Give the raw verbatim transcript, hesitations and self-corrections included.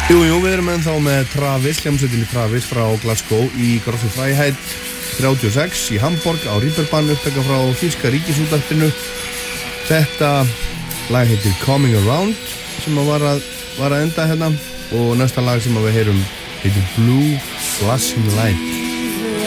Jú, jú, við erum ennþá með Travis, hljómsveitinni Travis frá Glasgow í Grosse Freiheit þrjátíu og sex í Hamborg á Reeperbahn, upptaka frá þýska ríkisútvarpinu. Þetta lag heitir Coming Around sem að var að, var að enda hérna og næsta lag sem að við heyrum heitir Blue Flashing Light.